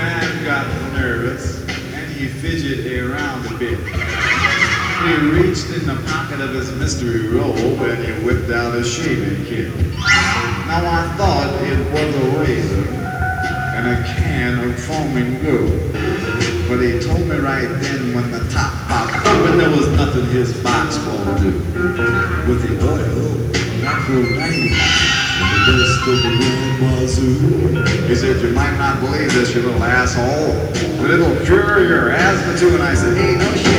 man got nervous and he fidgeted around a bit. He reached in the pocket of his mystery robe and he whipped out a shaving kit. Now I thought it was a razor and a can of foaming gold. But he told me right then when the top popped open there was nothing his box won't do. With the oil, Macro 90, the list of the wazoo. He said, you might not believe this, you little asshole, but it'll cure your asthma too. And I said, hey, no shit.